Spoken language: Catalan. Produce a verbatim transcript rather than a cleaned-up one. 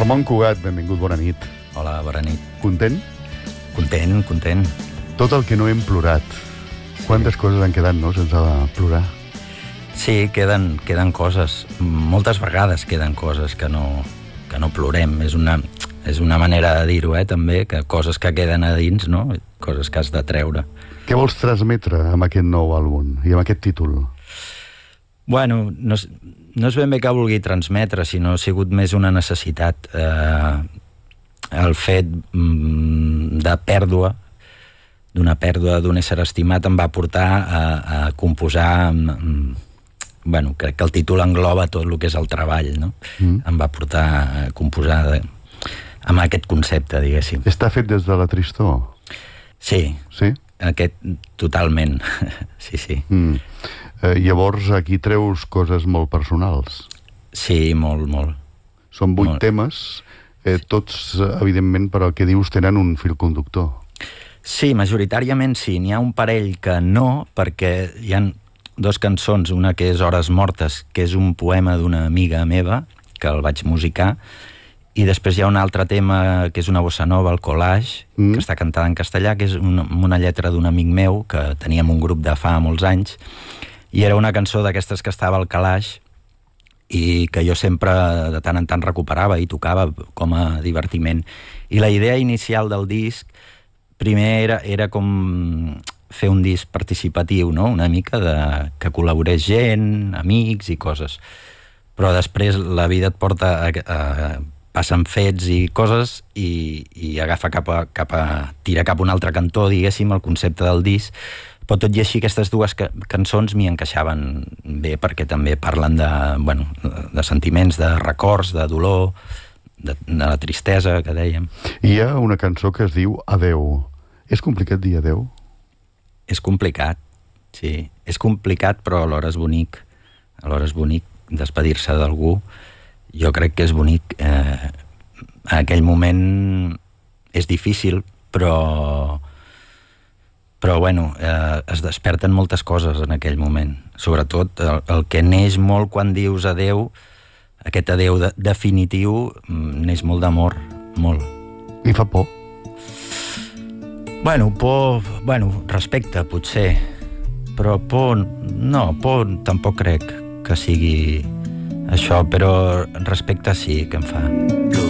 Ramon Cugat, benvingut, bona nit. Hola, bona nit. Content? Content, content. Tot el que no hem plorat. Quantes coses han quedat, no?, sense plorar. Sí, queden, queden coses. Moltes vegades queden coses que no, que no plorem. És una, és una manera de dir-ho, eh, també, que coses que queden a dins, no?, coses que has de treure. Què vols transmetre amb aquest nou àlbum i amb aquest títol? Bueno, no és, no és ben bé que vulgui transmetre, sinó ha sigut més una necessitat. Eh, el fet mm, de pèrdua, d'una pèrdua d'un ésser estimat, em va portar a, a composar... Mm, bueno, crec que el títol engloba tot el que és el treball, no? Mm. Em va portar a composar de, amb aquest concepte, diguéssim. Està fet des de la tristor? Sí. Sí? Aquest, totalment. Sí, sí. Mm. Eh, llavors, aquí treus coses molt personals. Sí, molt, molt. Són vuit molt. temes, eh, tots, evidentment, per al que dius, tenen un fil conductor. Sí, majoritàriament sí. N'hi ha un parell que no, perquè hi ha dos cançons, una que és Hores mortes, que és un poema d'una amiga meva, que el vaig musicar, i després hi ha un altre tema que és una bossa nova, el Collage, mm. que està cantada en castellà, que és una, una lletra d'un amic meu, que teníem un grup de fa molts anys, i era una cançó d'aquestes que estava al calaix i que jo sempre de tant en tant recuperava i tocava com a divertiment. I la idea inicial del disc primer era, era com fer un disc participatiu, no?, una mica de, que col·laborés gent, amics i coses. Però després la vida et porta a, a passen fets i coses i, i agafa cap a, cap a tira cap a un altre cantó, diguéssim, el concepte del disc. Però tot i així aquestes dues ca cançons m'hi encaixaven bé perquè també parlen de, bueno, de sentiments, de records, de dolor, de, de la tristesa, que dèiem. Hi ha una cançó que es diu Adeu. És complicat dir adeu? És complicat, sí. És complicat, però alhora és bonic. Alhora és bonic despedir-se d'algú. Jo crec que és bonic. Eh, en aquell moment és difícil, però... però bueno, eh, es desperten moltes coses en aquell moment. Sobretot el, el que neix molt quan dius adeu, aquest adeu de, definitiu, neix molt d'amor, molt. I fa por? Bueno, por... Bueno, respecte, potser. Però por... No, por tampoc crec que sigui això, però respecte sí que em fa.